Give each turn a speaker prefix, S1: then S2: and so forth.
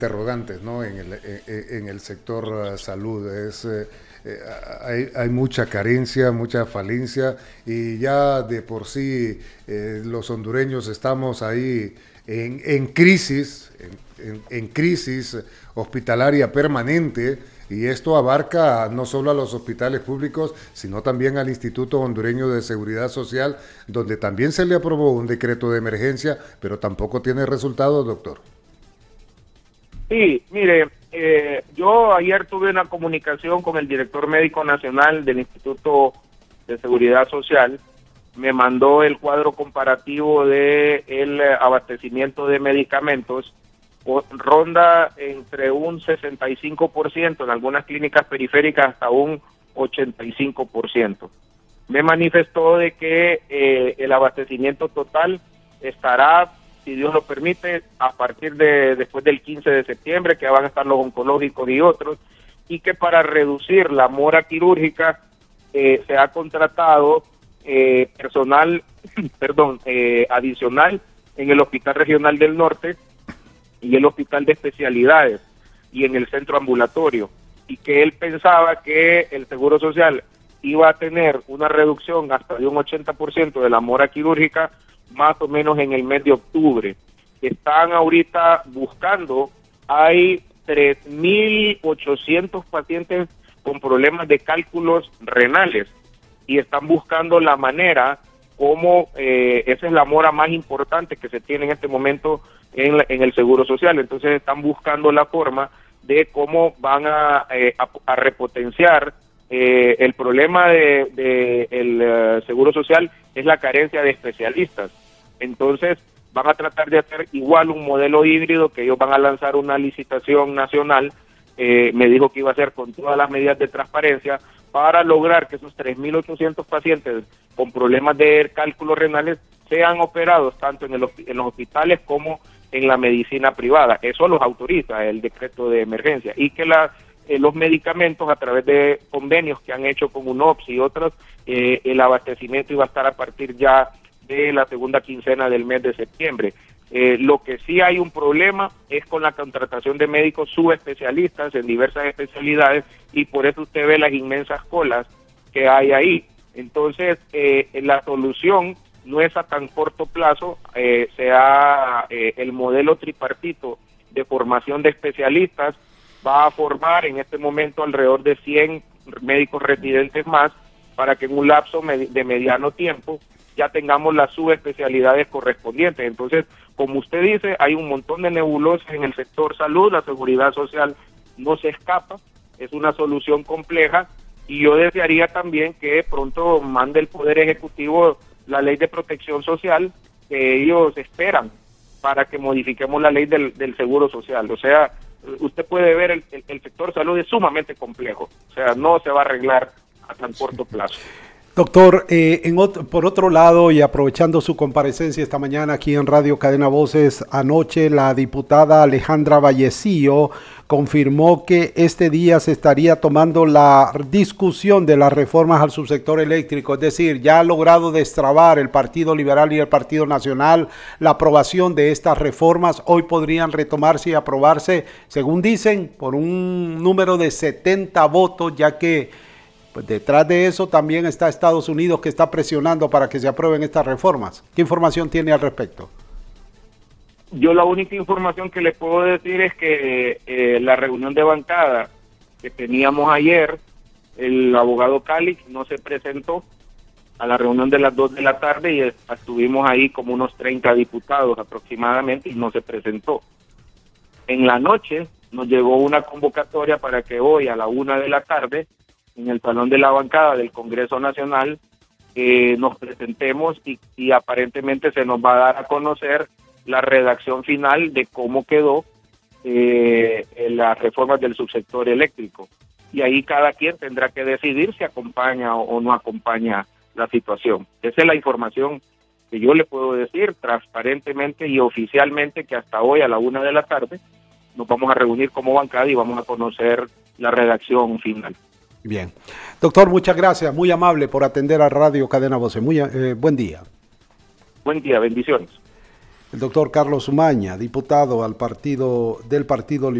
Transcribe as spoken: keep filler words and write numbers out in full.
S1: interrogantes, ¿no? En el, en, en el sector uh, salud. Es, eh, eh, hay, hay mucha carencia, mucha falencia y ya de por sí eh, los hondureños estamos ahí en, en crisis, en, en, en crisis hospitalaria permanente. Y esto abarca no solo a los hospitales públicos, sino también al Instituto Hondureño de Seguridad Social, donde también se le aprobó un decreto de emergencia, pero tampoco tiene resultados, doctor.
S2: Sí, mire, eh, yo ayer tuve una comunicación con el director médico nacional del Instituto de Seguridad Social. Me mandó el cuadro comparativo de el abastecimiento de medicamentos. Ronda entre un sesenta y cinco por ciento, en algunas clínicas periféricas hasta un ochenta y cinco por ciento. Me manifestó de que eh, el abastecimiento total estará, si Dios lo permite, a partir de después del quince de septiembre, que van a estar los oncológicos y otros, y que para reducir la mora quirúrgica eh, se ha contratado eh, personal, perdón, eh, adicional en el Hospital Regional del Norte y el Hospital de Especialidades y en el centro ambulatorio, y que él pensaba que el Seguro Social iba a tener una reducción hasta de un ochenta por ciento de la mora quirúrgica más o menos en el mes de octubre. Están ahorita buscando, hay tres mil ochocientos pacientes con problemas de cálculos renales y están buscando la manera como, eh, esa es la mora más importante que se tiene en este momento en, la, en el Seguro Social. Entonces están buscando la forma de cómo van a, eh, a, a repotenciar eh, el problema de, de el uh, Seguro Social es la carencia de especialistas. Entonces van a tratar de hacer igual un modelo híbrido, que ellos van a lanzar una licitación nacional, eh, me dijo que iba a ser con todas las medidas de transparencia, para lograr que esos tres mil ochocientos pacientes con problemas de cálculos renales sean operados tanto en, el, en los hospitales como en la medicina privada. Eso los autoriza el decreto de emergencia, y que la, eh, los medicamentos, a través de convenios que han hecho con UNOPS y otros, eh, el abastecimiento iba a estar a partir ya de la segunda quincena del mes de septiembre. Eh, lo que sí hay un problema es con la contratación de médicos subespecialistas en diversas especialidades, y por eso usted ve las inmensas colas que hay ahí. Entonces, eh, la solución no es a tan corto plazo, eh, sea eh, el modelo tripartito de formación de especialistas va a formar en este momento alrededor de cien médicos residentes más, para que en un lapso med- de mediano tiempo ya tengamos las subespecialidades correspondientes. Entonces, como usted dice, hay un montón de nebulosas en el sector salud, la seguridad social no se escapa, es una solución compleja, y yo desearía también que pronto mande el Poder Ejecutivo la ley de protección social que ellos esperan para que modifiquemos la ley del, del seguro social. O sea, usted puede ver el, el, el sector salud es sumamente complejo, o sea, no se va a arreglar a tan corto plazo.
S3: Doctor, eh, en otro, por otro lado, y aprovechando su comparecencia esta mañana aquí en Radio Cadena Voces, anoche la diputada Alejandra Vallecillo confirmó que este día se estaría tomando la discusión de las reformas al subsector eléctrico, es decir, ya ha logrado destrabar el Partido Liberal y el Partido Nacional la aprobación de estas reformas. Hoy podrían retomarse y aprobarse, según dicen, por un número de setenta votos, ya que pues detrás de eso también está Estados Unidos, que está presionando para que se aprueben estas reformas. ¿Qué información tiene al respecto?
S2: Yo la única información que le puedo decir es que eh, la reunión de bancada que teníamos ayer, el abogado Calix no se presentó a la reunión de las dos de la tarde, y estuvimos ahí como unos treinta diputados aproximadamente, y no se presentó. En la noche nos llegó una convocatoria para que hoy a la una de la tarde, en el salón de la bancada del Congreso Nacional, eh, nos presentemos y, y aparentemente se nos va a dar a conocer la redacción final de cómo quedó eh, las reformas del subsector eléctrico. Y ahí cada quien tendrá que decidir si acompaña o, o no acompaña la situación. Esa es la información que yo le puedo decir transparentemente y oficialmente, que hasta hoy a la una de la tarde nos vamos a reunir como bancada y vamos a conocer la redacción final.
S3: Bien. Doctor, muchas gracias, muy amable por atender a Radio Cadena Voces. Muy, eh, buen día.
S2: Buen día, bendiciones.
S3: El doctor Carlos Umaña, diputado al partido del Partido Liberal.